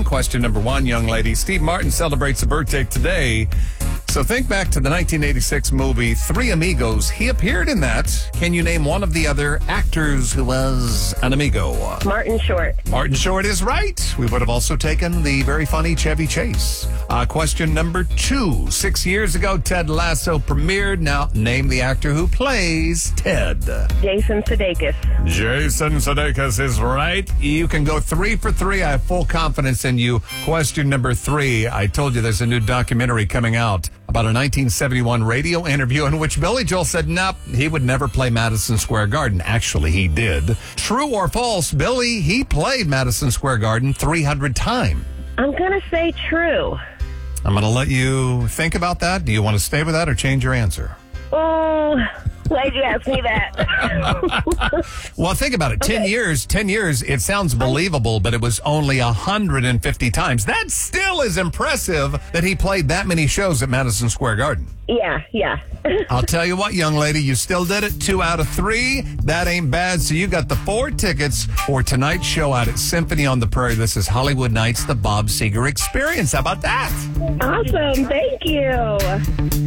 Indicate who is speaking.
Speaker 1: Question number 1, young lady. Steve Martin celebrates a birthday today. So think back to the 1986 movie Three Amigos. He appeared in that. Can you name one of the other actors who was an amigo?
Speaker 2: Martin Short.
Speaker 1: Martin Short is right. We would have also taken the very funny Chevy Chase. Question number 2. 6 years ago, Ted Lasso premiered. Now, name the actor who plays Ted.
Speaker 2: Jason Sudeikis.
Speaker 1: Jason Sudeikis is right. You can go 3 for 3. I have full confidence in you. Question number 3. I told you there's a new documentary coming out about a 1971 radio interview in which Billy Joel said, nope, he would never play Madison Square Garden. Actually, he did. True or false, Billy, he played Madison Square Garden 300 times.
Speaker 2: I'm going to say true.
Speaker 1: I'm going to let you think about that. Do you want to stay with that or change your answer?
Speaker 2: Oh, why'd you ask me that?
Speaker 1: Well, think about it. 10 years, it sounds believable, but it was only 150 times. That still is impressive that he played that many shows at Madison Square Garden.
Speaker 2: Yeah.
Speaker 1: I'll tell you what, young lady, you still did it. 2 out of 3. That ain't bad. So you got the 4 tickets for tonight's show out at Symphony on the Prairie. This is Hollywood Nights, the Bob Seger Experience. How about that?
Speaker 2: Awesome. Thank you.